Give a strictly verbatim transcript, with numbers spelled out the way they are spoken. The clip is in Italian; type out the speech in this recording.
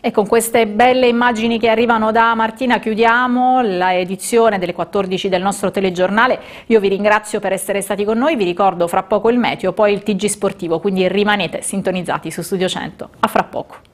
E con queste belle immagini che arrivano da Martina chiudiamo l'edizione delle quattordici del nostro telegiornale. Io vi ringrazio per essere stati con noi, vi ricordo fra poco il meteo, poi il T G sportivo, quindi rimanete sintonizzati su Studio cento. A fra poco.